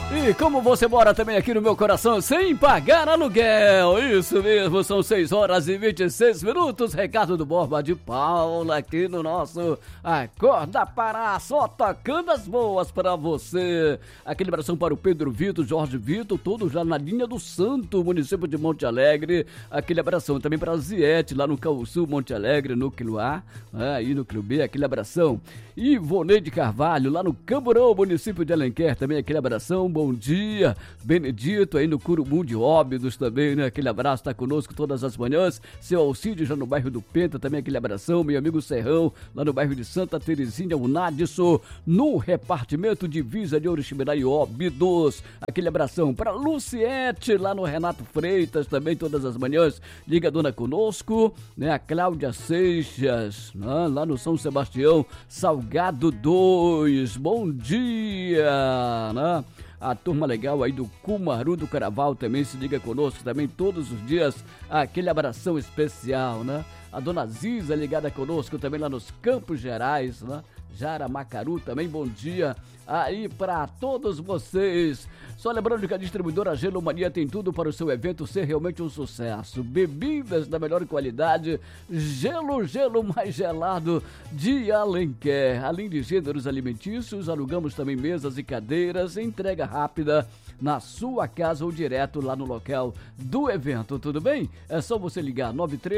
E como você mora também aqui no meu coração sem pagar aluguel, isso mesmo, são 6 horas e 26 minutos, recado do Borba de Paula aqui no nosso Acorda Pará, só tocando as boas pra você. Aquele abração para o Pedro Vitor, Jorge Vitor, todos já na linha do Santo, município de Monte Alegre. Aquele abração também para a Ziete, lá no Cauçu, Monte Alegre, núcleo A, aí núcleo B, aquele abração. Ivoneide Carvalho, lá no Camburão, município de Alenquer, também aquele abração. Bom dia, Benedito, aí no Curumum de Óbidos também, né? Aquele abraço, tá conosco todas as manhãs. Seu Alcídio, já no bairro do Penta, também aquele abração. Meu amigo Serrão, lá no bairro de Santa Terezinha, o Nadson, no repartimento Divisa de Oriximiná e Óbidos. Aquele abração para Luciete, lá no Renato Freitas, também todas as manhãs, ligadona conosco, né? A Cláudia Seixas, né? Lá no São Sebastião, Salgado 2, bom dia, né? A turma legal aí do Cumaru do Caraval também se liga conosco também todos os dias, aquele abração especial, né? A dona Ziza ligada conosco também lá nos Campos Gerais, né? Jara Macaru também, bom dia aí para todos vocês. Só lembrando que a distribuidora Gelo Mania tem tudo para o seu evento ser realmente um sucesso. Bebidas da melhor qualidade, gelo mais gelado de Alenquer. Além de gêneros alimentícios, alugamos também mesas e cadeiras, entrega rápida na sua casa ou direto lá no local do evento, tudo bem? É só você ligar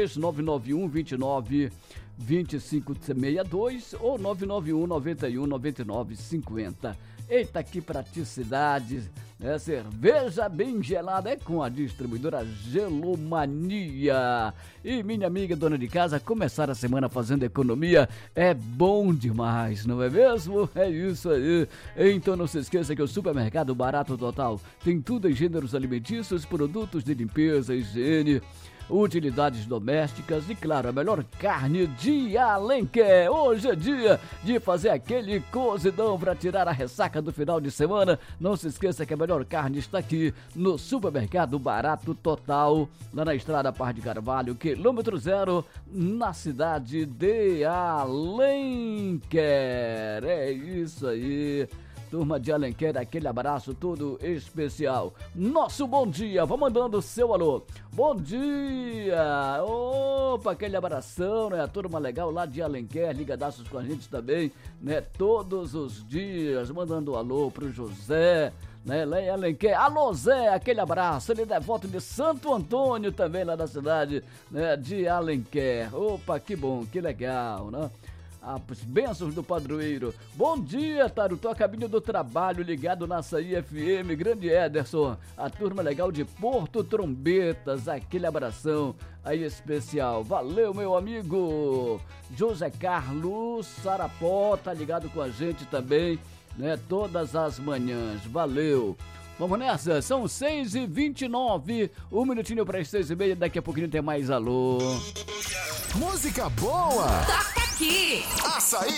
93991292562 ou 991919950. Eita, que praticidade, né? Cerveja bem gelada é com a distribuidora Gelomania. E minha amiga dona de casa, começar a semana fazendo economia é bom demais, não é mesmo? É isso aí. Então não se esqueça que o Supermercado Barato Total tem tudo em gêneros alimentícios, produtos de limpeza, higiene, utilidades domésticas e, claro, a melhor carne de Alenquer. Hoje é dia de fazer aquele cozidão para tirar a ressaca do final de semana. Não se esqueça que a melhor carne está aqui no Supermercado Barato Total, lá na Estrada Par de Carvalho, quilômetro 0, na cidade de Alenquer. É isso aí. Turma de Alenquer, aquele abraço todo especial. Nosso bom dia, vou mandando o seu alô. Bom dia! Opa, aquele abração, né? A turma legal lá de Alenquer, ligadaços com a gente também, né? Todos os dias, mandando um alô pro José, né? Lá em Alenquer. Alô, Zé, aquele abraço. Ele é devoto de Santo Antônio também, lá da cidade, né? De Alenquer. Opa, que bom, que legal, né? As bênçãos do padroeiro. Bom dia, Tarutó, cabine do trabalho, ligado na Açaí FM, grande Ederson, a turma legal de Porto Trombetas, aquele abração aí especial. Valeu, meu amigo José Carlos Sarapó, tá ligado com a gente também, né, todas as manhãs. Valeu. Vamos nessa, são 6h29, um minutinho para as 6h30, daqui a pouquinho tem mais alô. Música boa! Toca aqui! Açaí